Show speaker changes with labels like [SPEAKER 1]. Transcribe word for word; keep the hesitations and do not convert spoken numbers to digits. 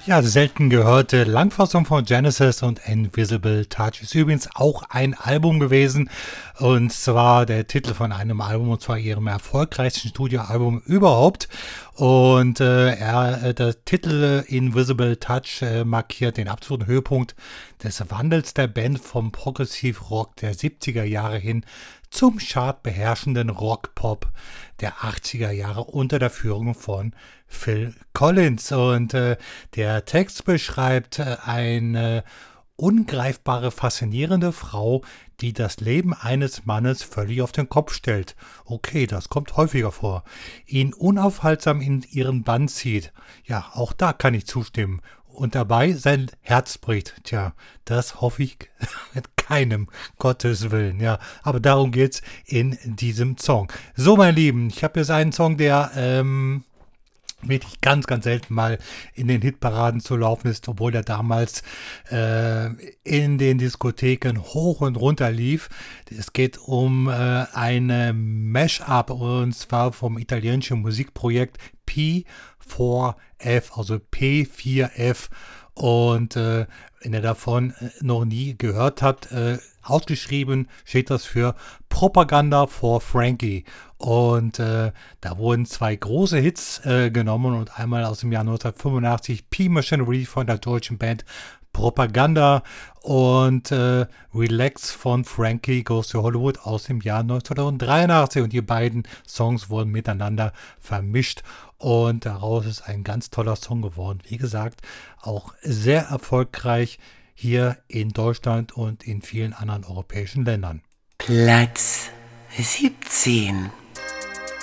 [SPEAKER 1] Ja, selten gehörte Langfassung von Genesis und Invisible Touch ist übrigens auch ein Album gewesen, und zwar der Titel von einem Album, und zwar ihrem erfolgreichsten Studioalbum überhaupt. Und äh, er, äh, der Titel Invisible Touch äh, markiert den absoluten Höhepunkt des Wandels der Band vom Progressive Rock der siebziger Jahre hin zum chartbeherrschenden Rock-Pop der achtziger Jahre unter der Führung von Phil Collins. Und äh, der Text beschreibt äh, eine ungreifbare, faszinierende Frau, die das Leben eines Mannes völlig auf den Kopf stellt. Okay, das kommt häufiger vor. Ihn unaufhaltsam in ihren Bann zieht. Ja, auch da kann ich zustimmen. Und dabei sein Herz bricht. Tja, das hoffe ich mit keinem, Gottes Willen. Ja, aber darum geht's in diesem Song. So, mein Lieben, ich habe jetzt einen Song, der ähm, wirklich ganz, ganz selten mal in den Hitparaden zu laufen ist, obwohl er damals äh, in den Diskotheken hoch und runter lief. Es geht um äh, eine Mash-up, und zwar vom italienischen Musikprojekt P vier F, also P vier F. Und äh, wenn ihr davon noch nie gehört habt, äh, ausgeschrieben steht das für Propaganda for Frankie. Und äh, da wurden zwei große Hits äh, genommen, und einmal aus dem Jahr neunzehnhundertfünfundachtzig P-Machinery von der deutschen Band Propaganda und äh, Relax von Frankie Goes to Hollywood aus dem Jahr neunzehnhundertdreiundachtzig, und die beiden Songs wurden miteinander vermischt und daraus ist ein ganz toller Song geworden. Wie gesagt, auch sehr erfolgreich hier in Deutschland und in vielen anderen europäischen Ländern.
[SPEAKER 2] Platz siebzehn.